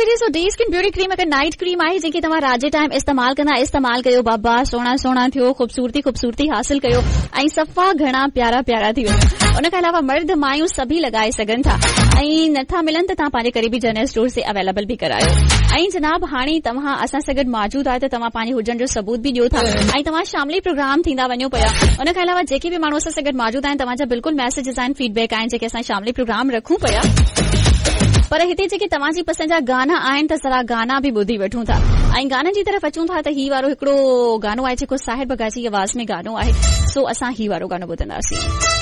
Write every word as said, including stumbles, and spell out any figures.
जी सो day skin beauty cream अगरि night cream आहे जेकी तव्हां रात जे टाइम इस्तेमाल कंदा इस्तेमाल कयो बाबा सुहिणा सुहिणा थियो ख़ूबसूरती ख़ूबसूरती हासिल कयो ऐं सफ़ा घणा प्यारा प्यारा थी वञो। उन खां अलावा मर्द मायूं सभी लॻाए सघनि था ऐं नथा मिलनि त तव्हां पंहिंजे करीबी जनरल स्टोर से अवेलेबल बि करायो। ऐं जनाब हाणे तव्हां असां सां गॾु मौजूद आहे त तव्हां पंहिंजे हुजण जो सबूत बि ॾियो था ऐं तव्हां शामिली प्रोग्राम थींदा वञो पिया। उन खां अलावा जेके बि माण्हू असां सां गॾु मौजूद आहिनि तव्हांजा बिल्कुलु मैसेजेस आहिनि फीडबैक आहिनि जेके असां शामिली प्रोग्राम रखूं पिया। पर हिते जेके तव्हांजी पसंदि जा गाना आहिनि त सरा गाना बि ॿुधी वठूं था ऐं गाननि जी तरफ़ अचूं था त ही वारो हिकिड़ो गानो आहे जेको साहिर बगा जी आवाज़ में गानो आहे। सो असां ही वारो गानो ॿुधंदासीं।